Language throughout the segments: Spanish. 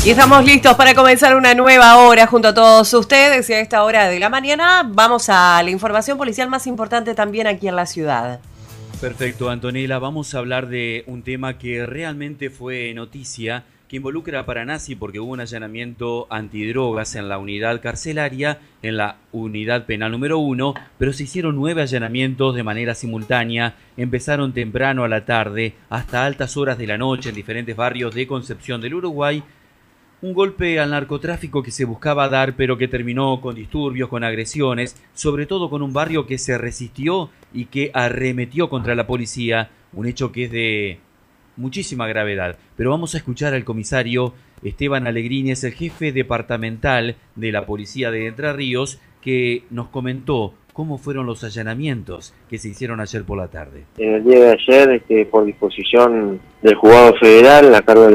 Y estamos listos para comenzar una nueva hora junto a todos ustedes. Y a esta hora de la mañana vamos a la información policial más importante también aquí en la ciudad. Perfecto, Antonella. Vamos a hablar de un tema que realmente fue noticia, que involucra a Paranasi porque hubo un allanamiento antidrogas en la unidad carcelaria, en la unidad penal número 1, pero se hicieron 9 allanamientos de manera simultánea. Empezaron temprano a la tarde hasta altas horas de la noche en diferentes barrios de Concepción del Uruguay. Un golpe al narcotráfico que se buscaba dar, pero que terminó con disturbios, con agresiones, sobre todo con un barrio que se resistió y que arremetió contra la policía, un hecho que es de muchísima gravedad. Pero vamos a escuchar al comisario Esteban Allegrini, es el jefe departamental de la policía de Entre Ríos, que nos comentó cómo fueron los allanamientos que se hicieron ayer por la tarde. En el día de ayer, por disposición del juzgado federal, a cargo de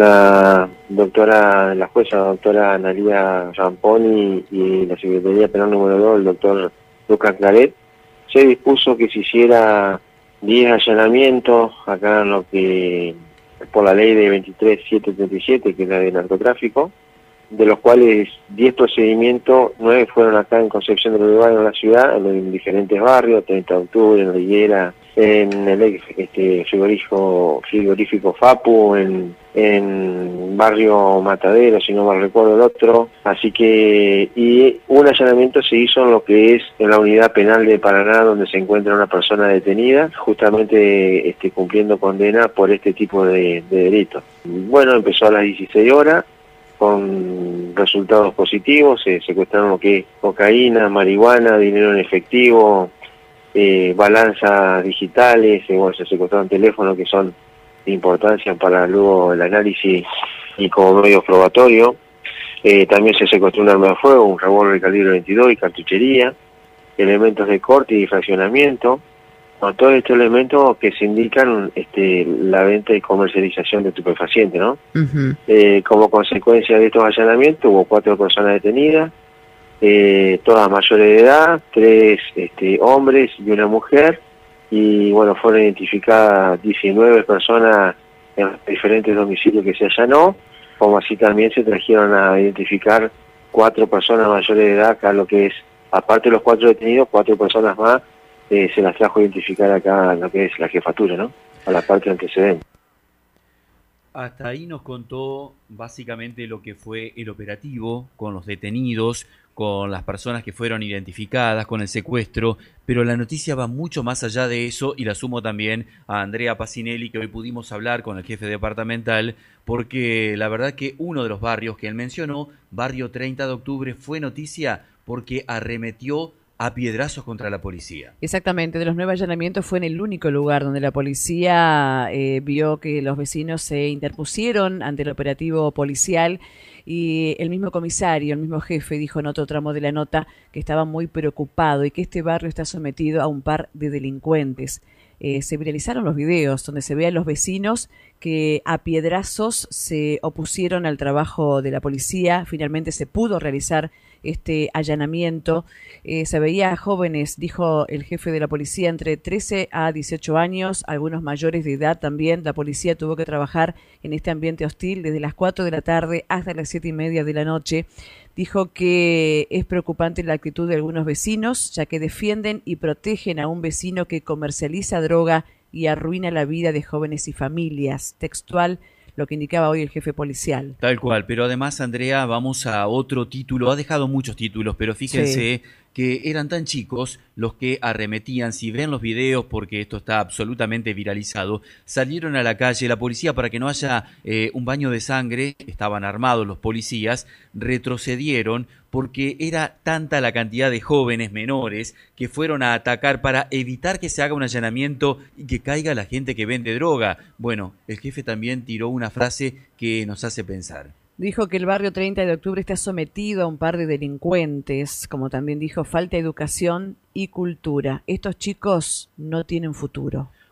la jueza doctora Analía Ramponi y la Secretaría Penal número 2, el doctor Lucas Claret, se dispuso que se hiciera 10 allanamientos acá en lo que por la ley de 23.737, que es la de narcotráfico, de los cuales 10 procedimientos, 9 fueron acá en Concepción del Uruguay, en la ciudad, en diferentes barrios, 30 de octubre, en la Higuera, en el frigorífico Fapu, en barrio Matadero, si no mal recuerdo el otro. Así que, y un allanamiento se hizo en lo que es en la unidad penal de Paraná, donde se encuentra una persona detenida, justamente cumpliendo condena por este tipo de delitos. Bueno, empezó a las 16 horas, con resultados positivos. Se secuestraron lo que es cocaína, marihuana, dinero en efectivo, balanzas digitales, se secuestraron teléfonos que son de importancia para luego el análisis y como medio probatorio. También se secuestró un arma de fuego, un revólver de calibre 22 y cartuchería, elementos de corte y fraccionamiento. Con todos estos elementos que se indican la venta y comercialización de estupefacientes, ¿no? Uh-huh. Como consecuencia de estos allanamientos hubo 4 personas detenidas, todas mayores de edad, 3 hombres y una mujer, y bueno, fueron identificadas 19 personas en los diferentes domicilios que se allanó, como así también se trajeron a identificar 4 personas mayores de edad, acá lo que es, aparte de los 4 detenidos, 4 personas más, se las trajo a identificar acá lo que es la jefatura, ¿no? A la parte antecedente. Hasta ahí nos contó básicamente lo que fue el operativo con los detenidos, con las personas que fueron identificadas, con el secuestro, pero la noticia va mucho más allá de eso y la sumo también a Andrea Pacinelli, que hoy pudimos hablar con el jefe departamental, porque la verdad que uno de los barrios que él mencionó, barrio 30 de octubre, fue noticia porque arremetió a piedrazos contra la policía. Exactamente, de los 9 allanamientos fue en el único lugar donde la policía vio que los vecinos se interpusieron ante el operativo policial y el mismo comisario, el mismo jefe dijo en otro tramo de la nota que estaba muy preocupado y que este barrio está sometido a un par de delincuentes. Se viralizaron los videos donde se ve a los vecinos que a piedrazos se opusieron al trabajo de la policía. Finalmente se pudo realizar este allanamiento. Se veía a jóvenes, dijo el jefe de la policía, entre 13 a 18 años, algunos mayores de edad también. La policía tuvo que trabajar en este ambiente hostil desde las 4 de la tarde hasta las 7:30 de la noche. Dijo que es preocupante la actitud de algunos vecinos, ya que defienden y protegen a un vecino que comercializa droga y arruina la vida de jóvenes y familias. Textual, lo que indicaba hoy el jefe policial. Tal cual, pero además, Andrea, vamos a otro título. Ha dejado muchos títulos, pero fíjense que eran tan chicos los que arremetían. Si ven los videos, porque esto está absolutamente viralizado, salieron a la calle, la policía, para que no haya un baño de sangre, estaban armados los policías, retrocedieron porque era tanta la cantidad de jóvenes menores que fueron a atacar para evitar que se haga un allanamiento y que caiga la gente que vende droga. Bueno, el jefe también tiró una frase que nos hace pensar. Dijo que el barrio 30 de octubre está sometido a un par de delincuentes, como también dijo, falta educación y cultura. Estos chicos no tienen futuro.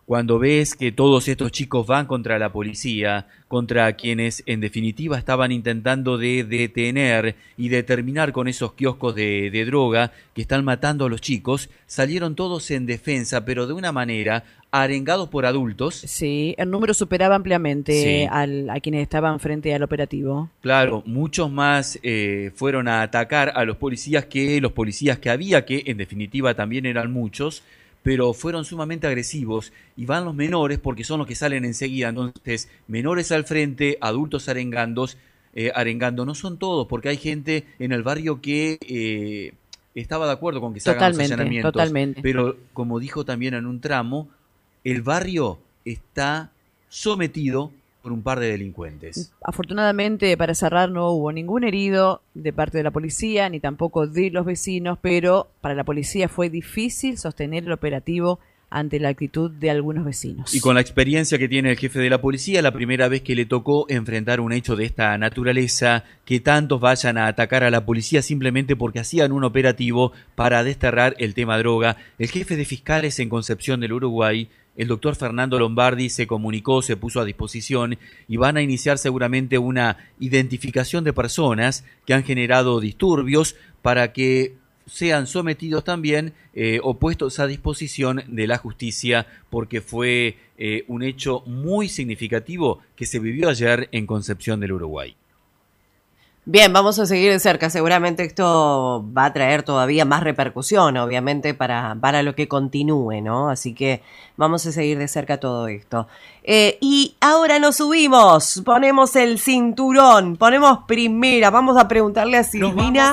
cuando ves que todos estos chicos van contra la policía, contra quienes en definitiva estaban intentando de detener y de terminar con esos kioscos de droga que están matando a los chicos, salieron todos en defensa, pero de una manera arengados por adultos. Sí, el número superaba ampliamente a quienes estaban frente al operativo. Claro, muchos más fueron a atacar a los policías que había, que en definitiva también eran muchos, pero fueron sumamente agresivos, y van los menores porque son los que salen enseguida. Entonces, menores al frente, adultos arengando, no son todos, porque hay gente en el barrio que estaba de acuerdo con que se hagan los allanamientos. Totalmente. Pero, como dijo también en un tramo, el barrio está sometido por un par de delincuentes. Afortunadamente, para cerrar, no hubo ningún herido de parte de la policía, ni tampoco de los vecinos, pero para la policía fue difícil sostener el operativo ante la actitud de algunos vecinos. Y con la experiencia que tiene el jefe de la policía, la primera vez que le tocó enfrentar un hecho de esta naturaleza, que tantos vayan a atacar a la policía simplemente porque hacían un operativo para desterrar el tema droga. El jefe de fiscales en Concepción del Uruguay, el doctor Fernando Lombardi, se comunicó, se puso a disposición, y van a iniciar seguramente una identificación de personas que han generado disturbios para que sean sometidos también o puestos a disposición de la justicia, porque fue un hecho muy significativo que se vivió ayer en Concepción del Uruguay. Bien, vamos a seguir de cerca. Seguramente esto va a traer todavía más repercusión, obviamente, para lo que continúe, ¿no? Así que vamos a seguir de cerca todo esto. Y ahora nos subimos, ponemos el cinturón, ponemos primera. Vamos a preguntarle a Silvina.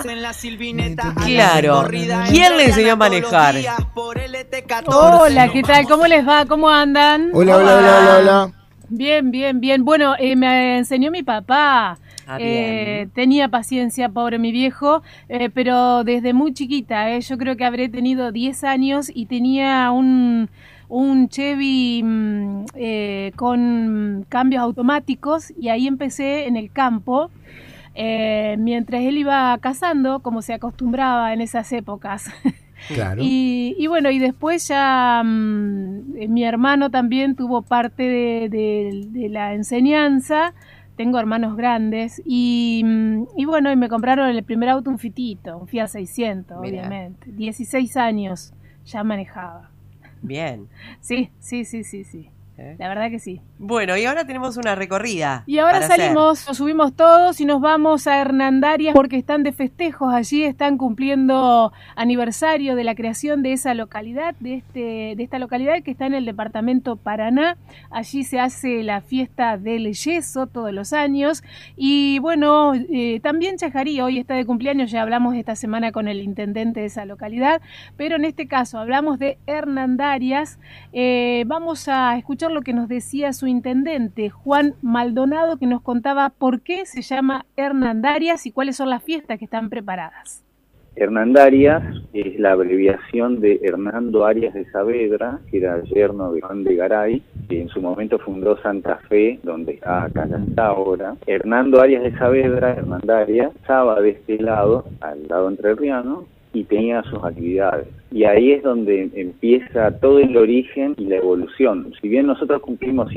Claro, ¿quién le enseñó a manejar? Hola, ¿qué tal? ¿Cómo les va? ¿Cómo andan? Hola. Bien. Bueno, me enseñó mi papá. Bien. Tenía paciencia, pobre mi viejo, pero desde muy chiquita, yo creo que habré tenido 10 años y tenía un Chevy con cambios automáticos, y ahí empecé en el campo, mientras él iba cazando, como se acostumbraba en esas épocas. Claro. Y bueno, y después ya mi hermano también tuvo parte de la enseñanza. Tengo hermanos grandes y bueno, y me compraron el primer auto, un Fitito, un Fiat 600, Mirá. Obviamente. 16 años ya manejaba. Bien. Sí. La verdad que sí. Bueno, y ahora tenemos una recorrida. Y ahora salimos, nos subimos todos y nos vamos a Hernandarias porque están de festejos. Allí están cumpliendo aniversario de la creación de esa localidad, de esta localidad que está en el departamento Paraná. Allí se hace la fiesta del yeso todos los años. Y bueno, también Chajarí hoy está de cumpleaños. Ya hablamos esta semana con el intendente de esa localidad, pero en este caso hablamos de Hernandarias. Vamos a escuchar lo que nos decía su intendente, Juan Maldonado, que nos contaba por qué se llama Hernandarias y cuáles son las fiestas que están preparadas. Hernandarias es la abreviación de Hernando Arias de Saavedra, que era yerno de Juan de Garay, que en su momento fundó Santa Fe, donde está ahora. Hernando Arias de Saavedra, Hernandarias, estaba de este lado, al lado entrerriano, y tenía sus actividades. Y ahí es donde empieza todo el origen y la evolución. Si bien nosotros cumplimos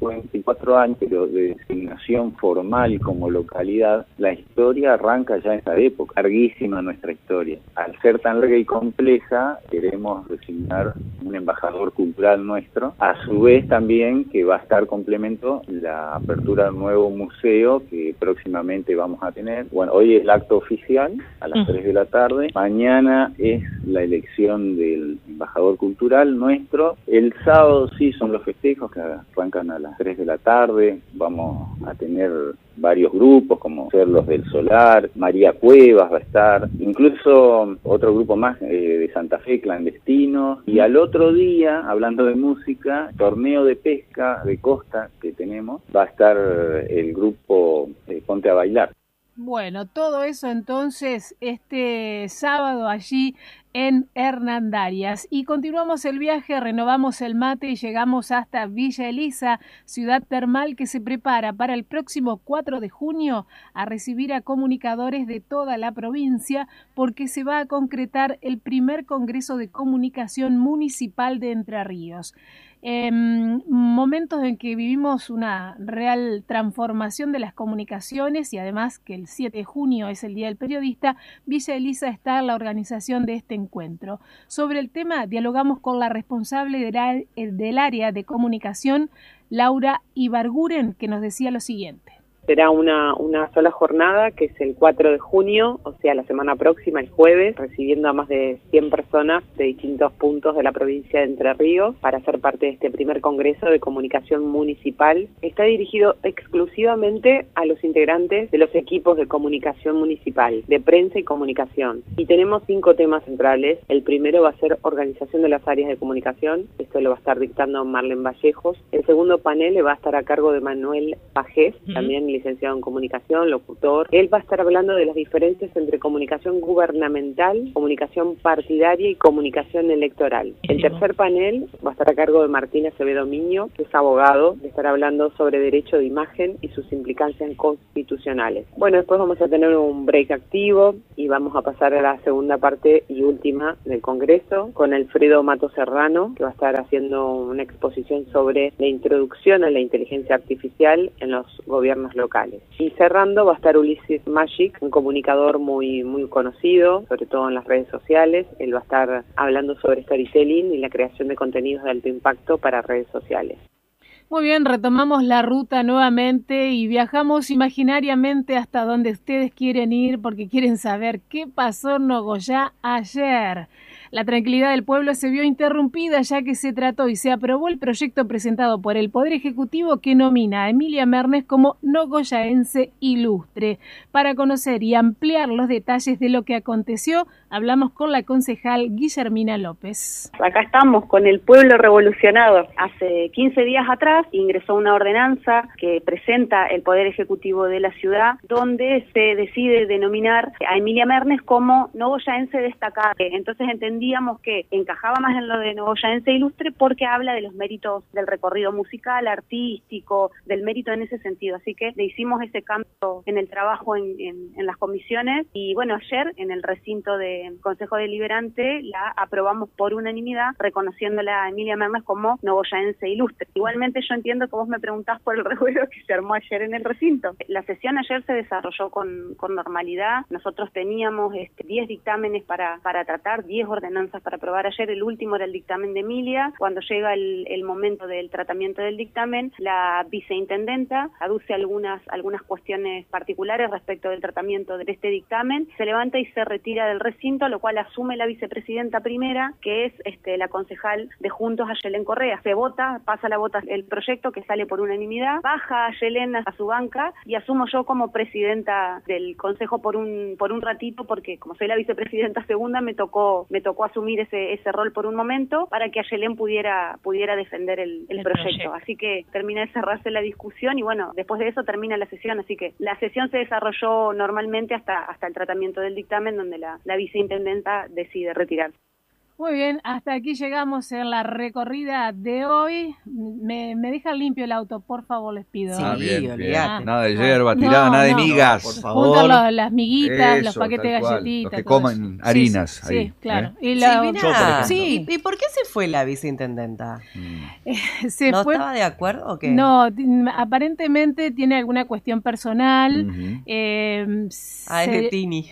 154 años, pero de designación formal como localidad, la historia arranca ya en esa época, larguísima nuestra historia. Al ser tan larga y compleja, queremos designar un embajador cultural nuestro. A su vez también que va a estar complemento la apertura de un nuevo museo que próximamente vamos a tener. Bueno, hoy es el acto oficial a las 3 de la tarde. Mañana es la elección del embajador cultural nuestro. El sábado sí son los festejos que arrancan a las 3 de la tarde. Vamos a tener varios grupos, como ser los del Solar, María Cuevas va a estar, incluso otro grupo más de Santa Fe, clandestinos. Y al otro día, hablando de música, torneo de pesca de costa que tenemos, va a estar el grupo Ponte a Bailar. Bueno, todo eso entonces este sábado allí en Hernandarias. Y continuamos el viaje, renovamos el mate y llegamos hasta Villa Elisa, ciudad termal que se prepara para el próximo 4 de junio a recibir a comunicadores de toda la provincia, porque se va a concretar el primer Congreso de Comunicación Municipal de Entre Ríos. momentos en que vivimos una real transformación de las comunicaciones y además que el 7 de junio es el Día del Periodista, Villa Elisa está en la organización de este encuentro. Sobre el tema dialogamos con la responsable del área de comunicación, Laura Ibarguren, que nos decía lo siguiente. Será una sola jornada, que es el 4 de junio, o sea, la semana próxima, el jueves, recibiendo a más de 100 personas de distintos puntos de la provincia de Entre Ríos para ser parte de este primer congreso de comunicación municipal. Está dirigido exclusivamente a los integrantes de los equipos de comunicación municipal, de prensa y comunicación. Y tenemos 5 temas centrales. El primero va a ser organización de las áreas de comunicación. Esto lo va a estar dictando Marlene Vallejos. El segundo panel le va a estar a cargo de Manuel Pajés, también licenciado en comunicación, locutor. Él va a estar hablando de las diferencias entre comunicación gubernamental, comunicación partidaria y comunicación electoral. El tercer panel va a estar a cargo de Martín Acevedo Miño, que es abogado, de estar hablando sobre derecho de imagen y sus implicancias constitucionales. Bueno, después vamos a tener un break activo y vamos a pasar a la segunda parte y última del Congreso con Alfredo Mato Serrano, que va a estar haciendo una exposición sobre la introducción a la inteligencia artificial en los gobiernos locales. Y cerrando va a estar Ulises Magic, un comunicador muy conocido, sobre todo en las redes sociales. Él va a estar hablando sobre storytelling y la creación de contenidos de alto impacto para redes sociales. Muy bien, retomamos la ruta nuevamente y viajamos imaginariamente hasta donde ustedes quieren ir porque quieren saber qué pasó en Nogoyá ayer. La tranquilidad del pueblo se vio interrumpida ya que se trató y se aprobó el proyecto presentado por el Poder Ejecutivo que nomina a Emilia Mernes como nogoyaense ilustre. Para conocer y ampliar los detalles de lo que aconteció, hablamos con la concejal Guillermina López. Acá estamos con el pueblo revolucionado. Hace 15 días atrás ingresó una ordenanza que presenta el Poder Ejecutivo de la ciudad donde se decide denominar a Emilia Mernes como nogoyaense destacada. Entonces entendíamos que encajaba más en lo de nogoyaense ilustre porque habla de los méritos del recorrido musical, artístico, del mérito en ese sentido. Así que le hicimos ese cambio en el trabajo en las comisiones y bueno, ayer en el recinto de Consejo Deliberante la aprobamos por unanimidad reconociéndola a Emilia Mernes como nogoyaense ilustre. Igualmente yo entiendo que vos me preguntás por el revuelo que se armó ayer en el recinto. La sesión ayer se desarrolló con normalidad. Nosotros teníamos 10 dictámenes para tratar, 10 ordenanzas para aprobar. Ayer el último era el dictamen de Emilia. Cuando llega el momento del tratamiento del dictamen, la viceintendenta aduce algunas cuestiones particulares respecto del tratamiento de este dictamen, se levanta y se retira del recinto, lo cual asume la vicepresidenta primera, que es la concejal de Juntos, Ayelén Correa. Se vota, pasa el proyecto que sale por unanimidad, baja Ayelén a su banca y asumo yo como presidenta del consejo por un ratito, porque como soy la vicepresidenta segunda me tocó asumir ese rol por un momento para que Ayelén pudiera defender el proyecto. Así que termina de cerrarse la discusión y bueno, después de eso termina la sesión, así que la sesión se desarrolló normalmente hasta el tratamiento del dictamen donde la viceintendenta decide retirarse. Muy bien, hasta aquí llegamos en la recorrida de hoy. Me dejan limpio el auto, por favor, les pido. Sí, bien. olvidate. Nada de hierba tirada, nada de migas. Por favor. Juntan las miguitas, Eso, los paquetes de tal cual. galletitas. Los que todo coman eso. harinas Sí, ahí, sí, claro. ¿eh? Y Silvina, sí. ¿Y por qué se fue la viceintendenta? Se ¿No fue, estaba de acuerdo o qué? No, aparentemente tiene alguna cuestión personal. Es de Tini.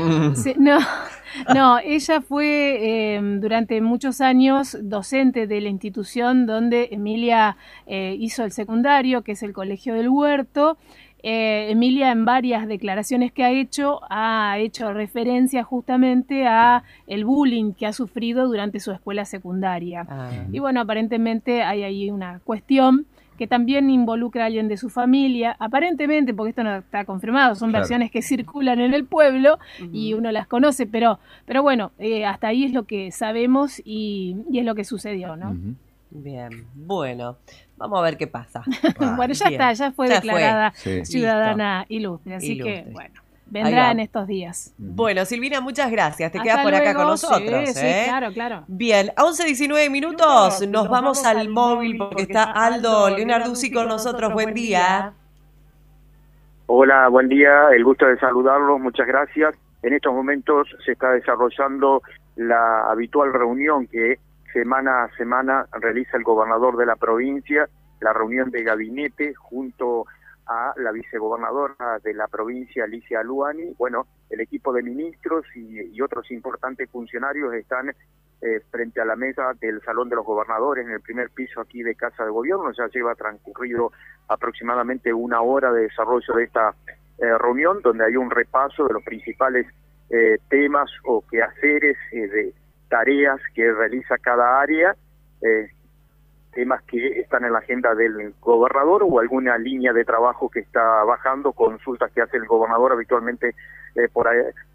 No, ella fue durante muchos años docente de la institución donde Emilia hizo el secundario, que es el Colegio del Huerto. Emilia en varias declaraciones que ha hecho referencia justamente a el bullying que ha sufrido durante su escuela secundaria. Y bueno, aparentemente hay ahí una cuestión que también involucra a alguien de su familia, aparentemente, porque esto no está confirmado, son versiones que circulan en el pueblo y uno las conoce, pero bueno, hasta ahí es lo que sabemos y es lo que sucedió, ¿no? Bien, bueno, vamos a ver qué pasa. Bueno, ya está, ya fue declarada Sí. ciudadana ilustre, así que bueno, vendrá en estos días. Bueno, Silvina, muchas gracias. Te Hasta quedas por acá luego. con nosotros. Sí, claro. Bien, a 11:19 minutos nos vamos al móvil porque está Aldo Leonarduzzi con nosotros. Buen día. Hola, buen día. El gusto de saludarlos. Muchas gracias. En estos momentos se está desarrollando la habitual reunión que semana a semana realiza el gobernador de la provincia la reunión de gabinete junto a la vicegobernadora de la provincia, Alicia Luani. Bueno, el equipo de ministros y otros importantes funcionarios están frente a la mesa del Salón de los Gobernadores en el primer piso aquí de Casa de Gobierno. Ya lleva transcurrido aproximadamente una hora de desarrollo de esta reunión, donde hay un repaso de los principales temas o quehaceres de tareas que realiza cada área, temas que están en la agenda del gobernador o alguna línea de trabajo que está bajando, consultas que hace el gobernador habitualmente por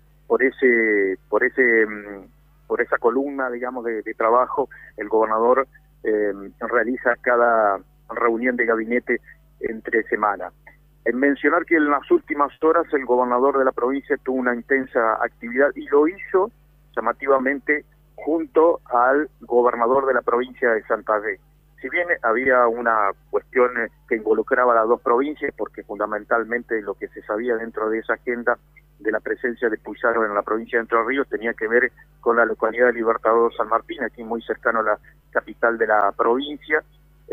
esa columna, digamos, de trabajo. El gobernador realiza cada reunión de gabinete entre semana. En mencionar que en las últimas horas el gobernador de la provincia tuvo una intensa actividad y lo hizo llamativamente junto al gobernador de la provincia de Santa Fe. Si bien había una cuestión que involucraba a las dos provincias, porque fundamentalmente lo que se sabía dentro de esa agenda de la presencia de Puyaro en la provincia de Entre Ríos tenía que ver con la localidad de Libertador San Martín, aquí muy cercano a la capital de la provincia,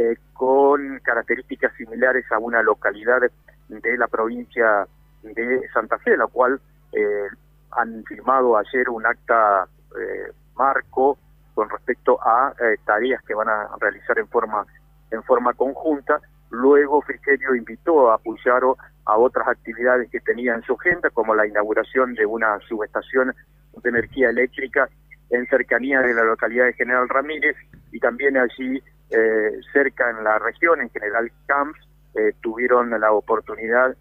con características similares a una localidad de la provincia de Santa Fe, la cual han firmado ayer un acta marco con respecto a tareas que van a realizar en forma conjunta. Luego Frigerio invitó a Puyaro a otras actividades que tenía en su agenda, como la inauguración de una subestación de energía eléctrica en cercanía de la localidad de General Ramírez, y también allí cerca en la región, en General Camps, tuvieron la oportunidad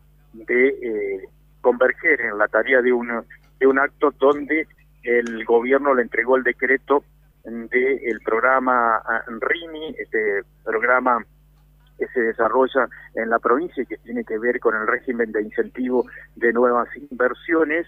de converger en la tarea de un acto donde el gobierno le entregó el decreto del programa RIMI, este programa que se desarrolla en la provincia y que tiene que ver con el régimen de incentivo de nuevas inversiones,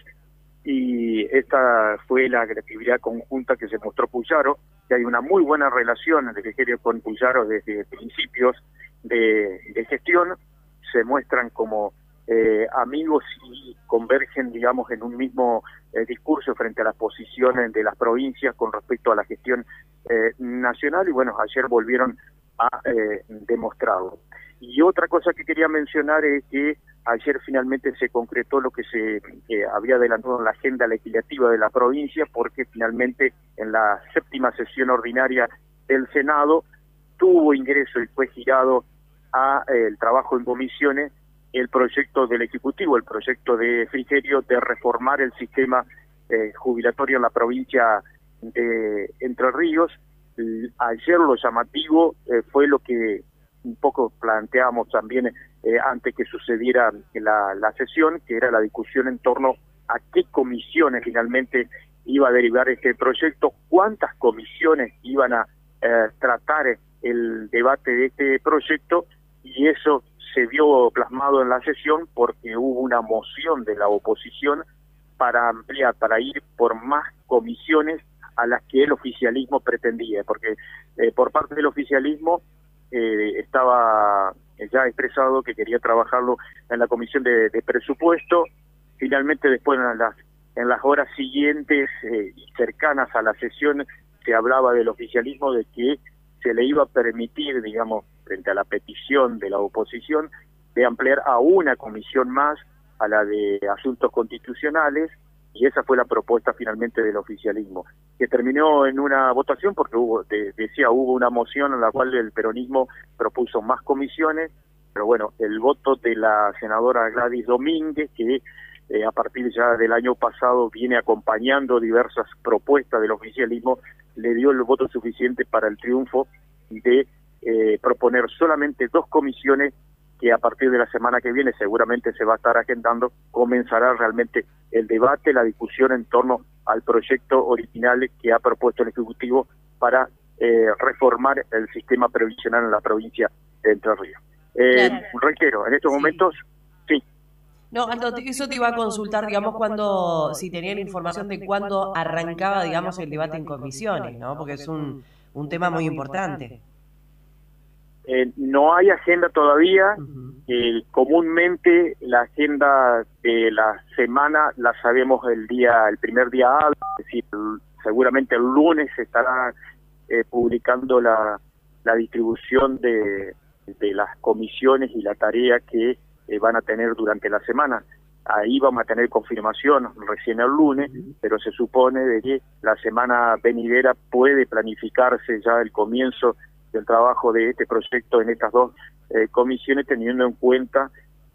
y esta fue la actividad conjunta que se mostró Puyaro, que hay una muy buena relación de Frigerio con Puyaro desde principios de gestión, se muestran como amigos y convergen, digamos, en un mismo discurso frente a las posiciones de las provincias con respecto a la gestión nacional, y bueno, ayer volvieron a demostrarlo. Y otra cosa que quería mencionar es que ayer finalmente se concretó lo que se había adelantado en la agenda legislativa de la provincia, porque finalmente en la 7ª sesión ordinaria del Senado tuvo ingreso y fue girado a el trabajo en comisiones el proyecto del Ejecutivo, el proyecto de Frigerio de reformar el sistema jubilatorio en la provincia de Entre Ríos. Ayer lo llamativo fue lo que un poco planteábamos también antes que sucediera la sesión, que era la discusión en torno a qué comisiones finalmente iba a derivar este proyecto, cuántas comisiones iban a tratar el debate de este proyecto, y eso se vio plasmado en la sesión porque hubo una moción de la oposición para ampliar, para ir por más comisiones a las que el oficialismo pretendía, porque por parte del oficialismo estaba ya expresado que quería trabajarlo en la comisión de presupuesto. Finalmente, después en las horas siguientes y cercanas a la sesión, se hablaba del oficialismo de que se le iba a permitir, digamos, frente a la petición de la oposición, de ampliar a una comisión más, a la de Asuntos Constitucionales, y esa fue la propuesta finalmente del oficialismo, que terminó en una votación porque hubo una moción en la cual el peronismo propuso más comisiones, pero bueno, el voto de la senadora Gladys Domínguez, que a partir ya del año pasado viene acompañando diversas propuestas del oficialismo, le dio el voto suficiente para el triunfo de proponer solamente 2 comisiones, que a partir de la semana que viene seguramente se va a estar agendando, comenzará realmente el debate, la discusión en torno al proyecto original que ha propuesto el Ejecutivo para reformar el sistema previsional en la provincia de Entre Ríos. Claro. Reitero, en estos momentos, sí. No, Aldo, eso te iba a consultar, digamos, si tenía la información de cuándo arrancaba, digamos, el debate en comisiones, ¿no? Porque es un tema muy importante. No hay agenda todavía. Comúnmente la agenda de la semana la sabemos el primer día hábil, es decir, seguramente el lunes estará publicando la distribución de las comisiones y la tarea que van a tener durante la semana. Ahí vamos a tener confirmación recién el lunes, pero se supone de que la semana venidera puede planificarse ya el comienzo del trabajo de este proyecto en estas dos comisiones, teniendo en cuenta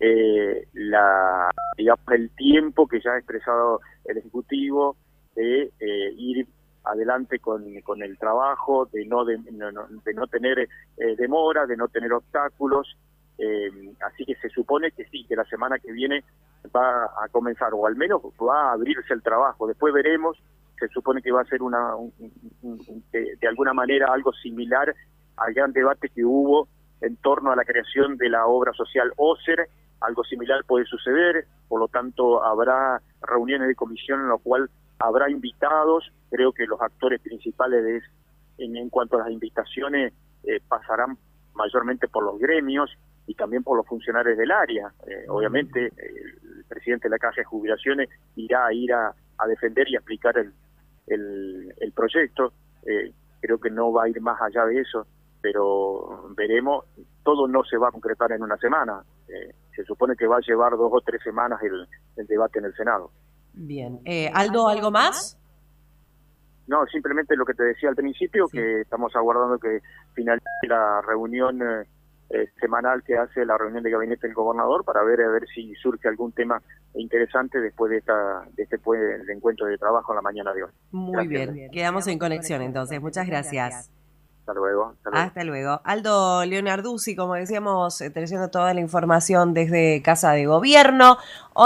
digamos, el tiempo que ya ha expresado el Ejecutivo de ir adelante con el trabajo, de no tener demora, de no tener obstáculos. Así que se supone que sí, que la semana que viene va a comenzar, o al menos va a abrirse el trabajo. Después veremos. Se supone que va a ser de alguna manera algo similar al gran debate que hubo en torno a la creación de la obra social OSER. Algo similar puede suceder, por lo tanto habrá reuniones de comisión en lo cual habrá invitados. Creo que los actores principales en cuanto a las invitaciones pasarán mayormente por los gremios y también por los funcionarios del área. Obviamente el presidente de la Caja de Jubilaciones irá a defender y a explicar el proyecto. Creo que no va a ir más allá de eso, pero veremos. Todo no se va a concretar en una semana. Se supone que va a llevar 2 o 3 semanas el debate en el Senado. Bien. Aldo, ¿algo más? No, simplemente lo que te decía al principio, sí, que estamos aguardando que finalice la reunión semanal que hace la reunión de gabinete del gobernador para ver si surge algún tema interesante después de el encuentro de trabajo en la mañana de hoy. Muy bien, quedamos en conexión entonces. Muchas gracias. Hasta luego. Hasta luego. Aldo Leonarduzzi, como decíamos, trayendo toda la información desde Casa de Gobierno.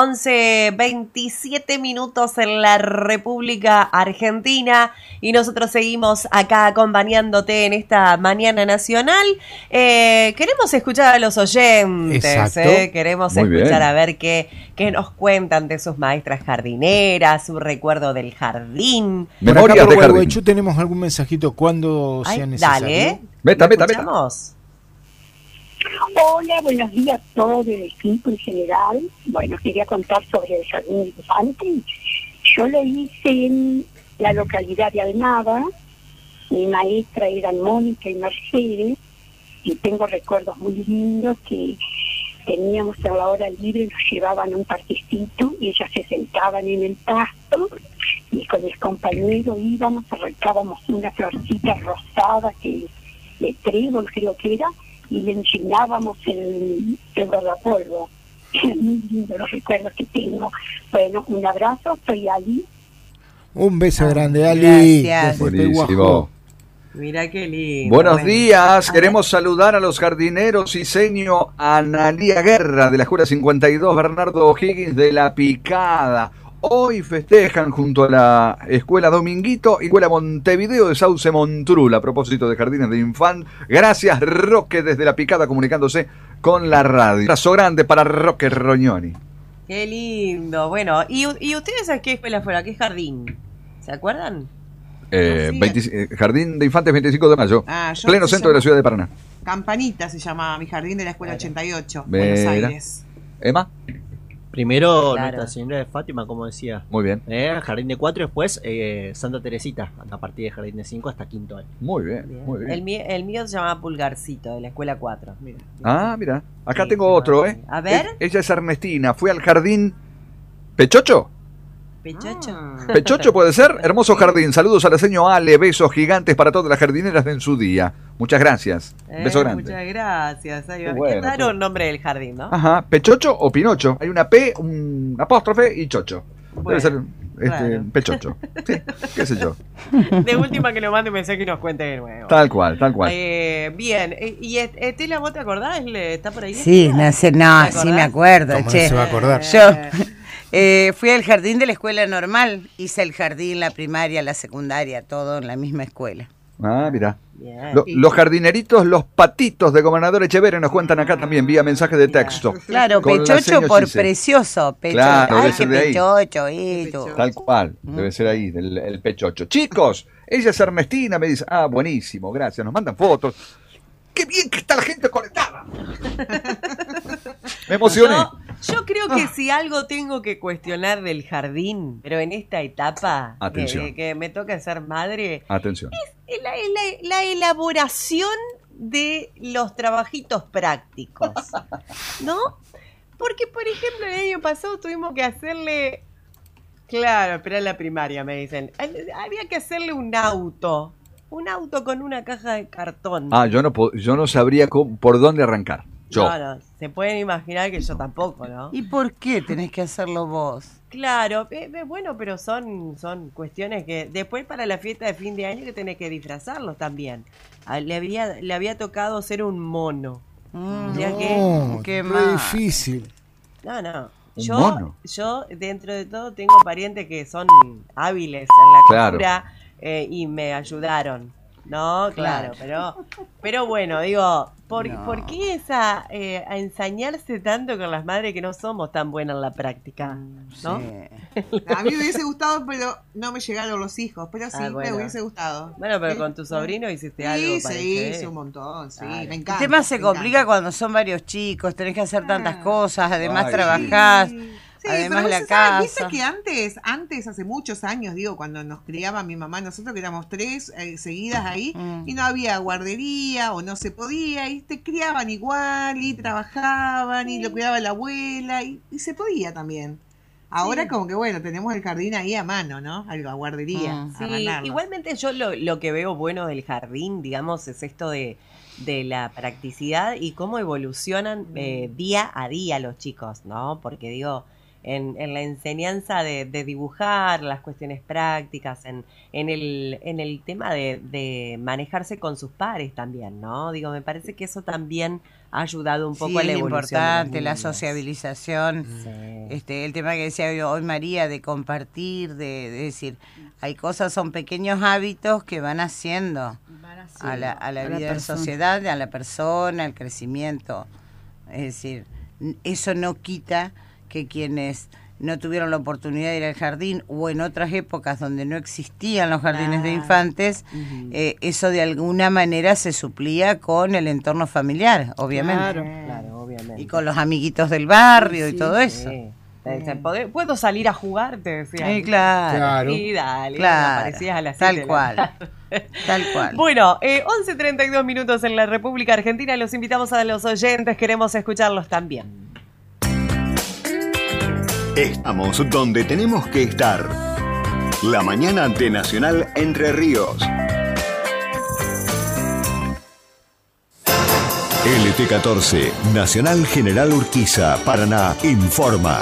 11:27 minutos en la República Argentina y nosotros seguimos acá acompañándote en esta mañana nacional. Queremos escuchar a los oyentes. Queremos Muy escuchar bien. a ver qué nos cuentan de sus maestras jardineras, su recuerdo del jardín. Por acá Memorias por de jardín. Gualeguaychú tenemos algún mensajito cuando sea necesario. Dale. Meta. ¿Escuchamos? Hola, buenos días a todo el equipo en general. Bueno, quería contar sobre el jardín de infantes. Yo lo hice en la localidad de Almada. Mi maestra eran Mónica y Mercedes, y tengo recuerdos muy lindos que teníamos a la hora libre, nos llevaban a un parquecito y ellas se sentaban en el pasto y con mis compañeros íbamos, arrancábamos una florcita rosada de trébol creo que era, y le enchinábamos el guardapolvo. Muy lindo los recuerdos que tengo. Bueno, un abrazo, soy Ali. Un beso grande, Ali. Gracias. Desde Buenísimo. Pehuajó. Mira qué lindo. Buenos Bueno. días, queremos saludar a los jardineros Iseño Analía Guerra de la Escuela 52, Bernardo O'Higgins de La Picada. Hoy festejan junto a la Escuela Dominguito y Escuela Montevideo de Sauce Montrul a propósito de jardines de infant. Gracias Roque desde La Picada comunicándose con la radio. Un abrazo grande para Roque Roñoni. Qué lindo. Bueno, ¿y ustedes a qué escuela fueron? ¿A qué jardín? ¿Se acuerdan? Jardín de Infantes 25 de Mayo, pleno centro de la ciudad de Paraná. Campanita se llamaba mi jardín de la escuela 88, Mira. Buenos Aires. ¿Emma? Primero Claro. Nuestra Señora de Fátima, como decía. Muy bien. Jardín de 4 y después Santa Teresita, a partir de Jardín de 5 hasta quinto año. Muy bien, muy bien. El mío se llamaba Pulgarcito, de la escuela 4. Ah, mira. Acá Sí, tengo sí, otro, sí. A ver. Ella es Ernestina. Fue al jardín Pechocho. Pechocho. Pechocho puede ser. Hermoso jardín. Saludos a la señora Ale. Besos gigantes para todas las jardineras en su día. Muchas gracias. Beso grande. Muchas gracias. Ahí va. Bueno, Qué raro el nombre del jardín, ¿no? Ajá. Pechocho o Pinocho. Hay una P, un apóstrofe y chocho. Bueno, Debe ser claro. Pechocho. Sí, qué sé yo. De última que nos mande un mensaje y nos cuente de nuevo. Tal cual, tal cual. Bien. ¿Y Estela, vos te acordás? ¿Está por ahí? Sí, no, ¿Te sí me acuerdo. ¿Cómo no Che. se va a acordar? Yo fui al jardín de la escuela normal, hice el jardín, la primaria, la secundaria, todo en la misma escuela. Ah, mira. Bien. Los jardineritos, los patitos de Gobernador Echeverri nos cuentan acá también vía mensaje de texto. Claro, Con la Pechocho señora por Gise. precioso. Pechocho. Claro, Ay, debe qué ser de ahí. Pechocho, esto. Tal cual, debe ser ahí, el Pechocho. Chicos, ella es Ernestina, me dice, buenísimo, gracias, nos mandan fotos. ¡Qué bien que está la gente conectada! Me emocioné. Yo creo que si algo tengo que cuestionar del jardín, pero en esta etapa que me toca ser madre, atención, es la elaboración de los trabajitos prácticos, ¿no? Porque, por ejemplo, el año pasado tuvimos que hacerle... Claro, pero en la primaria me dicen. Había que hacerle un auto con una caja de cartón. Yo no sabría por dónde arrancar. No, se pueden imaginar que yo tampoco, ¿no? ¿Y por qué tenés que hacerlo vos? Claro, bueno, pero son cuestiones que después para la fiesta de fin de año que tenés que disfrazarlos también. Le había tocado ser un mono. Qué difícil. No. Mono. Yo, dentro de todo, tengo parientes que son hábiles en la cultura y me ayudaron. No, claro, pero bueno, digo, ¿por qué esa a ensañarse tanto con las madres que no somos tan buenas en la práctica? ¿No? Sí. A mí me hubiese gustado, pero no me llegaron los hijos, pero sí, me hubiese gustado. Bueno, pero con tu sobrino hiciste algo. Sí, hice un montón, sí, me encanta. El tema se complica cuando son varios chicos, tenés que hacer tantas cosas, además trabajás. Sí, además pero la casa. Viste que antes, hace muchos años, digo, cuando nos criaba mi mamá, nosotros que éramos 3 seguidas ahí, y no había guardería o no se podía, y te criaban igual, y trabajaban, y lo cuidaba la abuela, y se podía también. Ahora como que bueno, tenemos el jardín ahí a mano, ¿no? A la guardería. Sí, igualmente yo lo que veo bueno del jardín, digamos, es esto de la practicidad y cómo evolucionan día a día los chicos, ¿no? Porque digo, en la enseñanza de dibujar, las cuestiones prácticas, en el tema de manejarse con sus pares también, ¿no? Digo, me parece que eso también ha ayudado un poco a la evolución. Sí, es importante, la sociabilización, el tema que decía hoy María, de compartir, de decir, hay cosas, son pequeños hábitos que van haciendo a la vida en sociedad, a la persona, al crecimiento. Es decir, eso no quita que quienes no tuvieron la oportunidad de ir al jardín o en otras épocas donde no existían los jardines de infantes, eso de alguna manera se suplía con el entorno familiar, obviamente. Claro, obviamente. Y con los amiguitos del barrio y todo eso. ¿Puedo salir a jugar? Te decía. Claro. Y dale, aparecías a las 7 tal cual. Tal cual. Bueno, 11:32 minutos en la República Argentina. Los invitamos a los oyentes, queremos escucharlos también. Estamos donde tenemos que estar. La mañana de Nacional Entre Ríos. LT14, Nacional General Urquiza, Paraná, informa.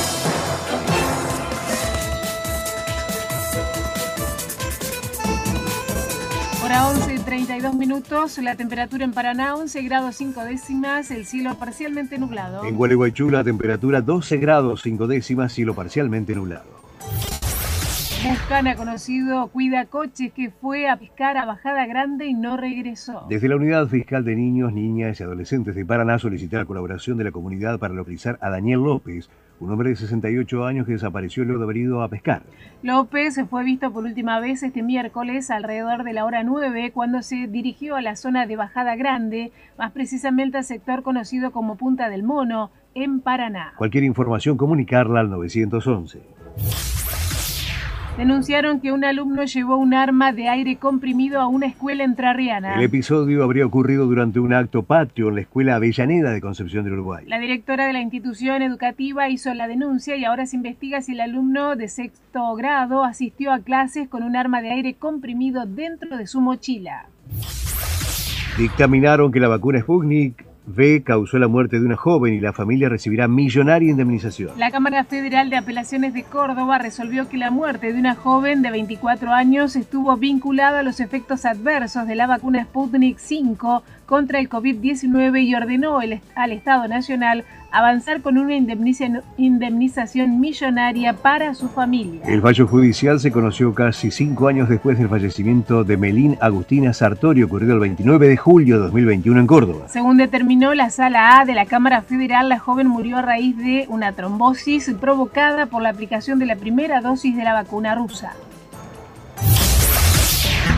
Hora 11:32 minutos, la temperatura en Paraná 11 grados 5 décimas, el cielo parcialmente nublado. En Gualeguaychú la temperatura 12 grados 5 décimas, cielo parcialmente nublado. Buscana, conocido cuida coches, que fue a pescar a Bajada Grande y no regresó. Desde la Unidad Fiscal de Niños, Niñas y Adolescentes de Paraná solicita la colaboración de la comunidad para localizar a Daniel López, un hombre de 68 años que desapareció luego de haber ido a pescar. López fue visto por última vez este miércoles alrededor de la hora 9 cuando se dirigió a la zona de Bajada Grande, más precisamente al sector conocido como Punta del Mono, en Paraná. Cualquier información comunicarla al 911. Denunciaron que un alumno llevó un arma de aire comprimido a una escuela entrerriana. El episodio habría ocurrido durante un acto patrio en la Escuela Avellaneda de Concepción del Uruguay. La directora de la institución educativa hizo la denuncia y ahora se investiga si el alumno de 6º grado asistió a clases con un arma de aire comprimido dentro de su mochila. Dictaminaron que la vacuna Sputnik V causó la muerte de una joven y la familia recibirá millonaria indemnización. La Cámara Federal de Apelaciones de Córdoba resolvió que la muerte de una joven de 24 años estuvo vinculada a los efectos adversos de la vacuna Sputnik V contra el COVID-19 y ordenó al Estado Nacional avanzar con una indemnización millonaria para su familia. El fallo judicial se conoció casi 5 años después del fallecimiento de Melín Agustina Sartori, ocurrido el 29 de julio de 2021 en Córdoba. Según determinó la Sala A de la Cámara Federal, la joven murió a raíz de una trombosis provocada por la aplicación de la primera dosis de la vacuna rusa.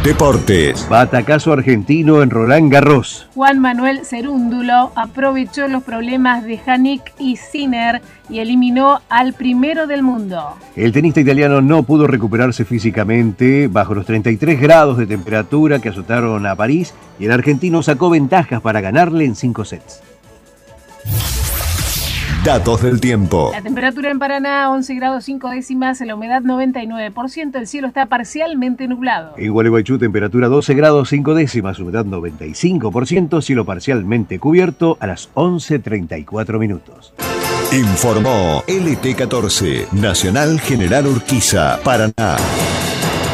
Deportes. Batacazo argentino en Roland Garros. Juan Manuel Cerúndulo aprovechó los problemas de Jannik y Sinner y eliminó al primero del mundo. El tenista italiano no pudo recuperarse físicamente bajo los 33 grados de temperatura que azotaron a París y el argentino sacó ventajas para ganarle en 5 sets. Datos del tiempo. La temperatura en Paraná, 11 grados 5 décimas, la humedad 99%, el cielo está parcialmente nublado. En Gualeguaychú, temperatura 12 grados 5 décimas, humedad 95%, cielo parcialmente cubierto a las 11:34 minutos. Informó LT14, Nacional General Urquiza, Paraná.